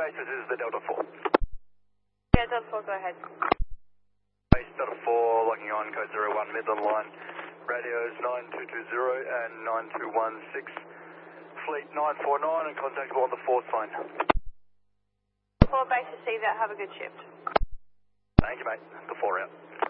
base, this is the Delta 4. Yeah, Delta 4, go ahead. Base Delta 4, logging on, code 01, Midland line. Radios 9220 and 9216. Fleet 949 and contactable on the 4th line. 4 base, receive that, have a good shift. Thank you, mate. The 4 out.